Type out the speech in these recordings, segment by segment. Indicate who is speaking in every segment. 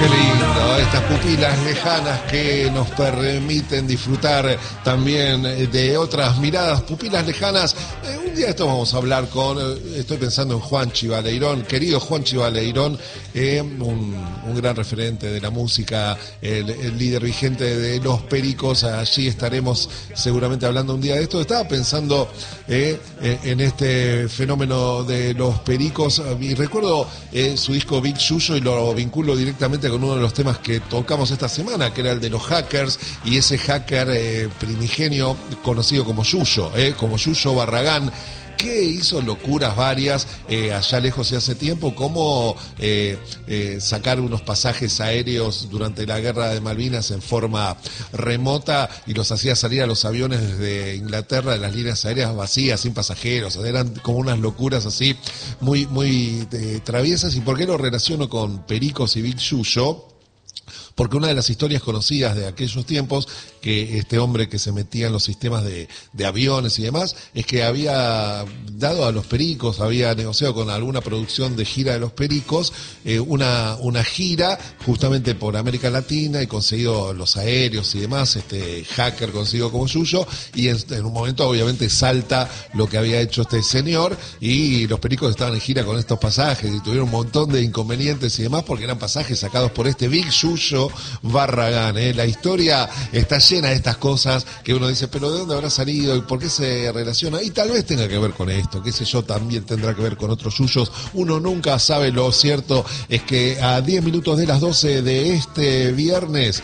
Speaker 1: Qué lindo, estas pupilas lejanas que nos permiten disfrutar también de otras miradas, pupilas lejanas. Un día de esto vamos a hablar estoy pensando en Juanchi Baleirón, querido Juanchi Baleirón, un gran referente de la música, el líder vigente de Los Pericos. Allí estaremos seguramente hablando un día de esto. Estaba pensando en este fenómeno de Los Pericos y recuerdo su disco Big Yuyo y lo vinculo directamente con uno de los temas que tocamos esta semana, que era el de los hackers, y ese hacker primigenio conocido como Yuyo Barragán, que hizo locuras varias allá lejos y hace tiempo, como sacar unos pasajes aéreos durante la guerra de Malvinas en forma remota y los hacía salir a los aviones desde Inglaterra de las líneas aéreas vacías, sin pasajeros. Eran como unas locuras así muy, muy traviesas. ¿Y por qué lo relaciono con Pericos y Big Yuyo? Porque una de las historias conocidas de aquellos tiempos, que este hombre que se metía en los sistemas de aviones y demás, es que había dado a Los Pericos, había negociado con alguna producción de gira de Los Pericos, una gira justamente por América Latina, y conseguido los aéreos y demás, este hacker consiguió como Yuyo, y en un momento obviamente salta lo que había hecho este señor, y Los Pericos estaban en gira con estos pasajes y tuvieron un montón de inconvenientes y demás, porque eran pasajes sacados por este Big Yuyo Barragán. La historia está llena de estas cosas que uno dice, pero ¿de dónde habrá salido y por qué se relaciona? Y tal vez tenga que ver con esto, qué sé yo, también tendrá que ver con otros Yuyos. Uno nunca sabe. Lo cierto es que a 10 minutos de las 12 de este viernes,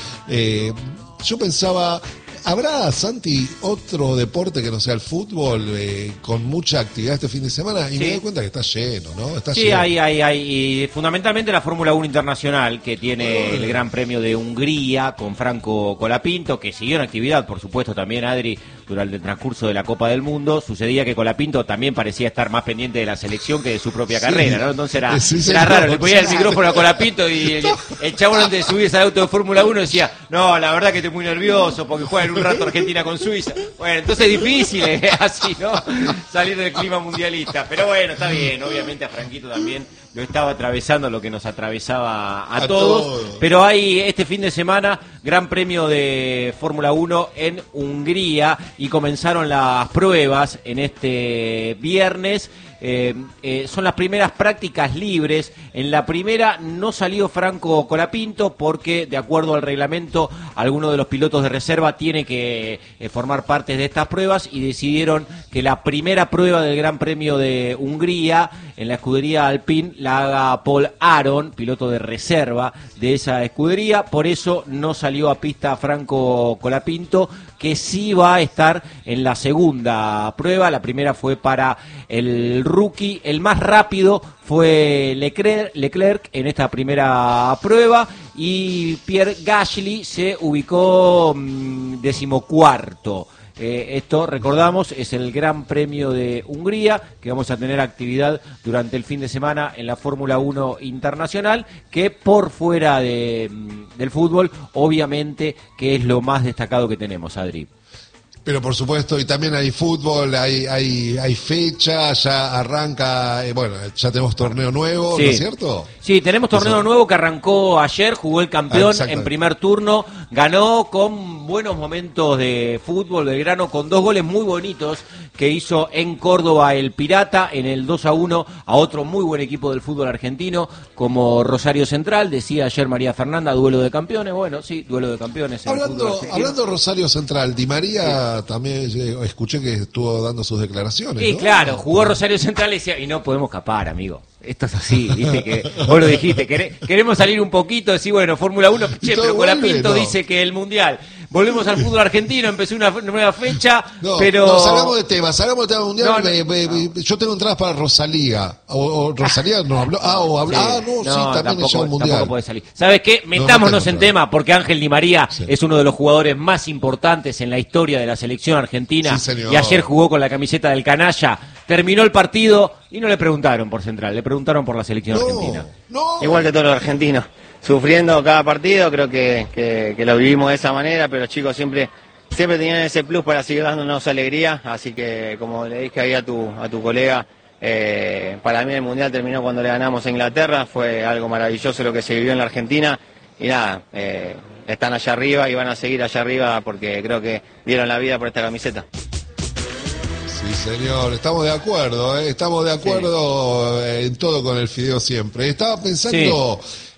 Speaker 1: yo pensaba, ¿habrá, Santi, otro deporte que no sea el fútbol con mucha actividad este fin de semana? Y sí, me doy cuenta que está lleno, ¿no? Está
Speaker 2: sí,
Speaker 1: lleno.
Speaker 2: Hay. Y fundamentalmente la Fórmula 1 Internacional, que tiene el Gran Premio de Hungría con Franco Colapinto, que siguió en actividad, por supuesto, también, Adri, durante el transcurso de la Copa del Mundo. Sucedía que Colapinto también parecía estar más pendiente de la selección que de su propia carrera, ¿no? Entonces era raro, le ponía el micrófono a Colapinto y el chabón, antes de subirse al auto de Fórmula 1, decía, no, la verdad que estoy muy nervioso porque juegan un rato Argentina con Suiza. Bueno, entonces es difícil así, ¿no? Salir del clima mundialista. Pero bueno, está bien, obviamente a Franquito también lo estaba atravesando lo que nos atravesaba a todos. Pero hay este fin de semana Gran Premio de Fórmula 1 en Hungría y comenzaron las pruebas en este viernes. Son las primeras prácticas libres. En la primera no salió Franco Colapinto porque, de acuerdo al reglamento, alguno de los pilotos de reserva tiene que formar parte de estas pruebas, y decidieron que la primera prueba del Gran Premio de Hungría en la escudería Alpine la haga Paul Aron, piloto de reserva de esa escudería. Por eso no salió a pista Franco Colapinto, que sí va a estar en la segunda prueba. La primera fue para el rookie, el más rápido fue Leclerc en esta primera prueba, y Pierre Gasly se ubicó 14º. Esto, recordamos, es el Gran Premio de Hungría, que vamos a tener actividad durante el fin de semana en la Fórmula 1 Internacional, que por fuera del fútbol, obviamente, que es lo más destacado que tenemos, Adri.
Speaker 1: Pero por supuesto, y también hay fútbol, hay fecha, ya arranca, ya tenemos torneo nuevo, sí, ¿no es cierto?
Speaker 2: Sí, tenemos torneo nuevo que arrancó ayer, jugó el campeón en primer turno, ganó con buenos momentos de fútbol Belgrano, con 2 goles muy bonitos que hizo en Córdoba el Pirata, en el 2-1 a otro muy buen equipo del fútbol argentino como Rosario Central. Decía ayer María Fernanda, duelo de campeones. Bueno, sí, duelo de campeones.
Speaker 1: Hablando de Rosario Central, Di María, sí, también escuché que estuvo dando sus declaraciones,
Speaker 2: sí, ¿no? Claro, jugó Rosario Central y decía, y no podemos escapar, amigo. Esto es así, viste que vos lo dijiste, queremos salir un poquito, decir, bueno, Fórmula 1, pero Colapinto dice que el Mundial. Volvemos al fútbol argentino, empezó una nueva fecha, pero...
Speaker 1: No, salgamos de tema mundial. Yo tengo entradas para Rosalía. O Rosalía no habló. También es un mundial.
Speaker 2: Tampoco puede salir. ¿Sabes qué? Metámonos en tema, porque Ángel Di María es uno de los jugadores más importantes en la historia de la selección argentina. Sí, y ayer jugó con la camiseta del canalla. Terminó el partido y no le preguntaron por Central, le preguntaron por la selección argentina.
Speaker 3: Igual que todos los argentinos, sufriendo cada partido, creo que lo vivimos de esa manera, pero los chicos siempre tenían ese plus para seguir dándonos alegría, así que como le dije ahí a tu colega, para mí el Mundial terminó cuando le ganamos a Inglaterra, fue algo maravilloso lo que se vivió en la Argentina, nada, están allá arriba y van a seguir allá arriba porque creo que dieron la vida por esta camiseta.
Speaker 1: Sí, señor, estamos de acuerdo, estamos de acuerdo en todo con el Fideo siempre. Estaba pensando,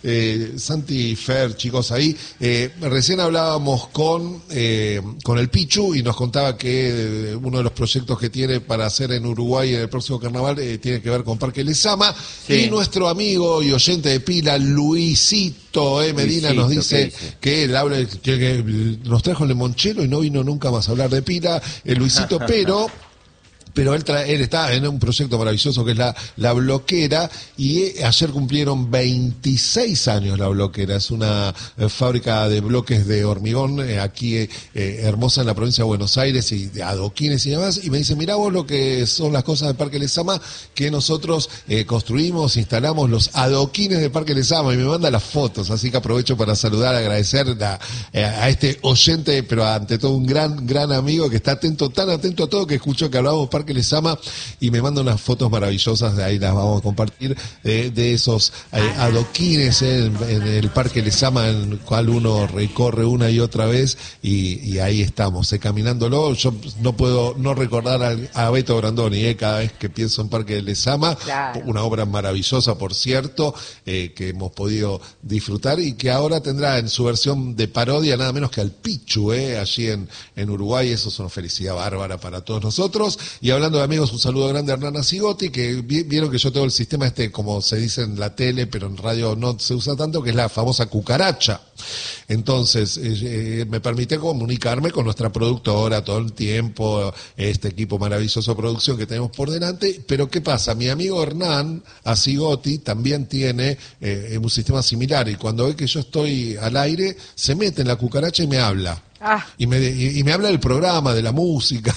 Speaker 1: Santi y Fer, chicos, ahí, recién hablábamos con el Pichu y nos contaba que uno de los proyectos que tiene para hacer en Uruguay en el próximo carnaval tiene que ver con Parque Lezama, y nuestro amigo y oyente de pila, Luisito Medina, nos dice que él habla, que nos trajo el limonchelo y no vino nunca más a hablar de pila, Luisito, pero él está en un proyecto maravilloso que es la Bloquera, y ayer cumplieron 26 años la Bloquera. Es una fábrica de bloques de hormigón aquí hermosa en la provincia de Buenos Aires, y de adoquines y demás, y me dice, mirá vos lo que son las cosas de Parque Lezama, que nosotros construimos, instalamos los adoquines de Parque Lezama, y me manda las fotos, así que aprovecho para saludar, agradecer a este oyente, pero ante todo un gran amigo que está tan atento a todo, que escuchó que hablábamos Parque Lezama, y me manda unas fotos maravillosas, de ahí las vamos a compartir, de esos adoquines en el Parque Lezama, en el cual uno recorre una y otra vez, y ahí estamos, caminándolo. Yo no puedo no recordar a Beto Brandoni, cada vez que pienso en Parque Lezama, una obra maravillosa, por cierto, que hemos podido disfrutar, y que ahora tendrá en su versión de parodia nada menos que al Pichu, allí en Uruguay. Eso es una felicidad bárbara para todos nosotros. Y hablando de amigos, un saludo grande a Hernán Asigotti, que vieron que yo tengo el sistema como se dice en la tele, pero en radio no se usa tanto, que es la famosa cucaracha. Entonces, me permite comunicarme con nuestra productora todo el tiempo, este equipo maravilloso de producción que tenemos por delante. Pero ¿qué pasa? Mi amigo Hernán Asigotti también tiene un sistema similar, y cuando ve que yo estoy al aire, se mete en la cucaracha y me habla. Y me habla del programa, de la música.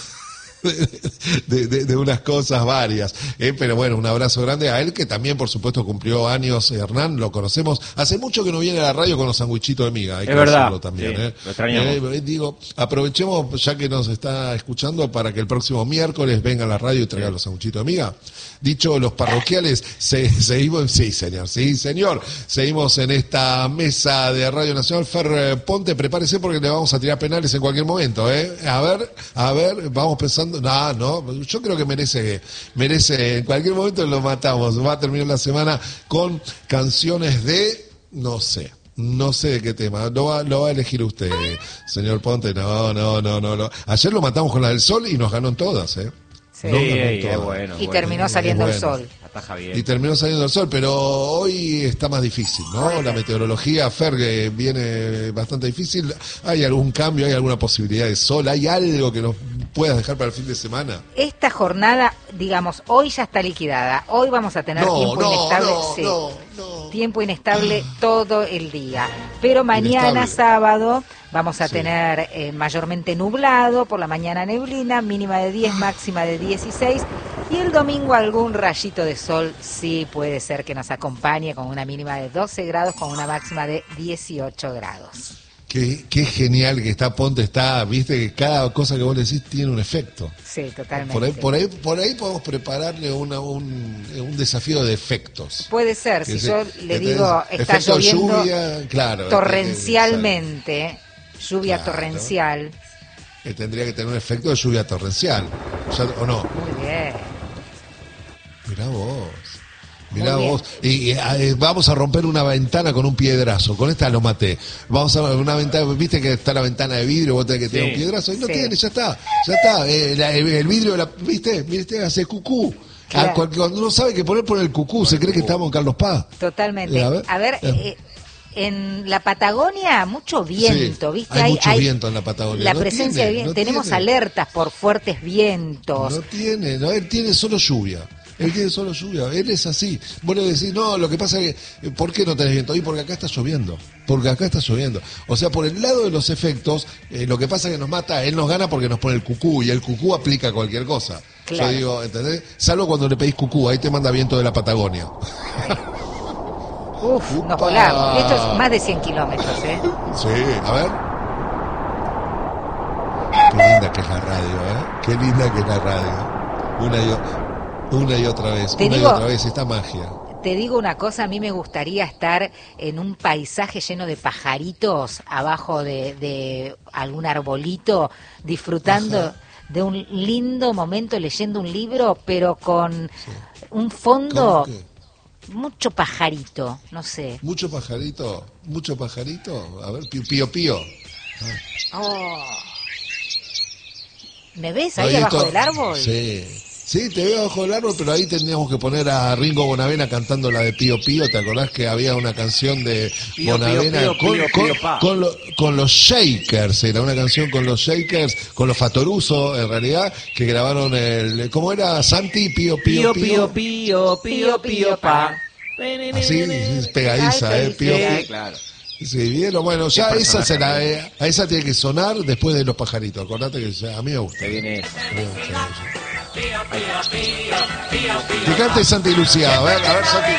Speaker 1: De unas cosas varias, pero bueno, un abrazo grande a él, que también por supuesto cumplió años. Hernán, lo conocemos hace mucho que no viene a la radio con los sandwichitos de miga, hay que decirlo también,
Speaker 2: lo extrañamos.
Speaker 1: Digo, aprovechemos ya que nos está escuchando para que el próximo miércoles venga a la radio y traiga los sandwichitos de miga. Dicho los parroquiales, seguimos, sí señor, seguimos en esta mesa de Radio Nacional. Fer Ponte, prepárese porque le vamos a tirar penales en cualquier momento, a ver, vamos pensando. No, yo creo que merece, en cualquier momento lo matamos. Va a terminar la semana con canciones de, no sé de qué tema, lo va a elegir usted, señor Ponte. No. Ayer lo matamos con la del Sol y nos ganó en todas,
Speaker 2: Sí, es bueno.
Speaker 4: Y terminó saliendo el sol.
Speaker 1: Y terminó saliendo el sol, pero hoy está más difícil, ¿no? La meteorología, Fer, que viene bastante difícil. ¿Hay algún cambio? ¿Hay alguna posibilidad de sol? ¿Hay algo que nos puedas dejar para el fin de semana?
Speaker 4: Esta jornada, digamos, hoy ya está liquidada. Hoy vamos a tener tiempo inestable. Tiempo inestable todo el día. Pero mañana, sábado, vamos a tener mayormente nublado, por la mañana neblina, mínima de 10, máxima de 16. Y el domingo algún rayito de sol sí puede ser que nos acompañe, con una mínima de 12 grados, con una máxima de 18 grados.
Speaker 1: Qué genial que está Ponte, viste que cada cosa que vos le decís tiene un efecto.
Speaker 4: Sí, totalmente.
Speaker 1: Por ahí podemos prepararle un desafío de efectos.
Speaker 4: Puede ser, si yo le digo, está lloviendo
Speaker 1: lluvia, claro,
Speaker 4: torrencialmente, lluvia torrencial.
Speaker 1: Tendría que tener un efecto de lluvia torrencial, ¿o no?
Speaker 4: Muy bien.
Speaker 1: Mirá vos. Y vamos a romper una ventana con un piedrazo. Con esta lo maté. Vamos a una ventana, viste que está la ventana de vidrio, vos tenés que tener un piedrazo. Y no tiene, ya está. El vidrio, ¿viste? Hace cucú. Claro. Cuando uno sabe que poner el cucú, se cree que estamos en Carlos Paz.
Speaker 4: Totalmente. A ver, en la Patagonia, mucho viento, ¿viste?
Speaker 1: Hay mucho viento en la Patagonia.
Speaker 4: La presencia de viento. Tenemos alertas por fuertes vientos.
Speaker 1: Él tiene solo lluvia. Él es así. Vos le decís, no, lo que pasa es que, ¿por qué no tenés viento? Y porque acá está lloviendo. O sea, por el lado de los efectos, lo que pasa es que nos mata, él nos gana porque nos pone el cucú, y el cucú aplica cualquier cosa. Claro. Yo digo, ¿entendés? Salvo cuando le pedís cucú, ahí te manda viento de la Patagonia.
Speaker 4: Nos volamos. Esto es más de 100 kilómetros,
Speaker 1: Sí, a ver. Qué linda que es la radio, Qué linda que es la radio. Una y otra vez, esta magia.
Speaker 4: te digo una cosa, a mí me gustaría estar en un paisaje lleno de pajaritos, abajo de algún arbolito, disfrutando de un lindo momento leyendo un libro, pero con un fondo, mucho pajarito, no sé.
Speaker 1: Mucho pajarito, a ver, pío pío.
Speaker 4: Oh. ¿Me ves ahí abajo del árbol?
Speaker 1: Sí, te veo abajo del árbol, pero ahí tendríamos que poner a Ringo Bonavena cantando la de Pío Pío. ¿Te acordás que había una canción de
Speaker 2: Pío,
Speaker 1: Bonavena con los Shakers? Era una canción con los Shakers, con los Fatoruso, en realidad, que grabaron ¿cómo era? Santi, Pío Pío Pío.
Speaker 2: Pío, pa.
Speaker 1: Así, pegadiza, Pío Pío.
Speaker 2: Claro.
Speaker 1: Sí, bien, bueno, ya a esa tiene que sonar después de los pajaritos. Acordate que a mí me gusta.
Speaker 2: Se viene eso.
Speaker 1: Que cante Santi Lucía, a ver Santi.